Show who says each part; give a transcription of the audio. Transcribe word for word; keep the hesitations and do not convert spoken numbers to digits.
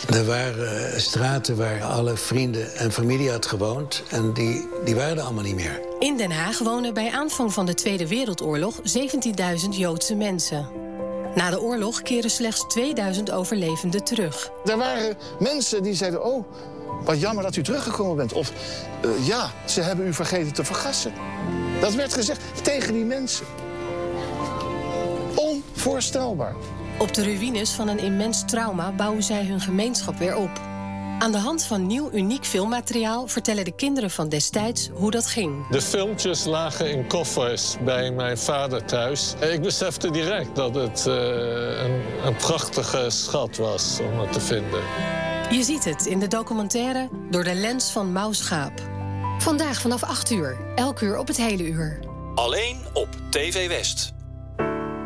Speaker 1: Er waren straten waar alle vrienden en familie had gewoond. En die, die waren er allemaal niet meer.
Speaker 2: In Den Haag wonen bij aanvang van de Tweede Wereldoorlog zeventienduizend Joodse mensen. Na de oorlog keren slechts tweeduizend overlevenden terug.
Speaker 3: Er waren mensen die zeiden, oh, wat jammer dat u teruggekomen bent. Of, uh, ja, ze hebben u vergeten te vergassen. Dat werd gezegd tegen die mensen. Onvoorstelbaar.
Speaker 2: Op de ruïnes van een immens trauma bouwen zij hun gemeenschap weer op. Aan de hand van nieuw, uniek filmmateriaal vertellen de kinderen van destijds hoe dat ging.
Speaker 4: De filmpjes lagen in koffers bij mijn vader thuis. Ik besefte direct dat het uh, een, een prachtige schat was om het te vinden.
Speaker 2: Je ziet het in de documentaire Door de lens van Maus Schaap. Vandaag vanaf acht uur, elk uur op het hele uur.
Speaker 5: Alleen op T V West.